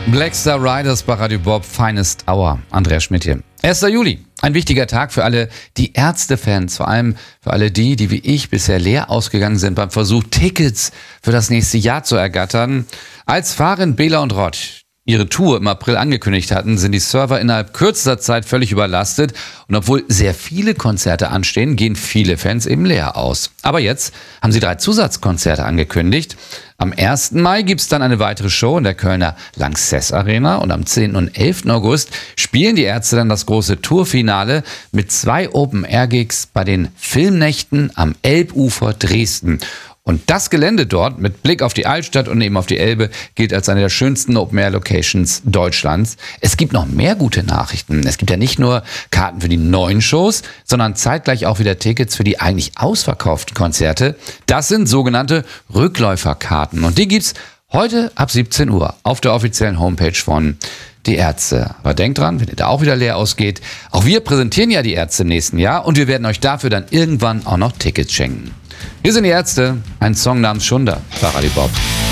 Black Star Riders bei Radio Bob, Finest Hour. Andreas Schmidt hier. 1. Juli, ein wichtiger Tag für alle die Ärzte-Fans, vor allem für alle die wie ich bisher leer ausgegangen sind beim Versuch, Tickets für das nächste Jahr zu ergattern. Als Farin, Bela und Rod ihre Tour im April angekündigt hatten, sind die Server innerhalb kürzester Zeit völlig überlastet. Und obwohl sehr viele Konzerte anstehen, gehen viele Fans eben leer aus. Aber jetzt haben sie 3 Zusatzkonzerte angekündigt. Am 1. Mai gibt's dann eine weitere Show in der Kölner Lanxess Arena und am 10. und 11. August spielen die Ärzte dann das große Tourfinale mit 2 Open-Air-Gigs bei den Filmnächten am Elbufer Dresden. Und das Gelände dort mit Blick auf die Altstadt und eben auf die Elbe gilt als eine der schönsten Open-Air-Locations Deutschlands. Es gibt noch mehr gute Nachrichten. Es gibt ja nicht nur Karten für die neuen Shows, sondern zeitgleich auch wieder Tickets für die eigentlich ausverkauften Konzerte. Das sind sogenannte Rückläuferkarten und die gibt's heute ab 17 Uhr auf der offiziellen Homepage von Die Ärzte. Aber denkt dran, wenn ihr da auch wieder leer ausgeht, auch wir präsentieren ja die Ärzte im nächsten Jahr und wir werden euch dafür dann irgendwann auch noch Tickets schenken. Wir sind die Ärzte, ein Song namens Schunder bei Radio Bob.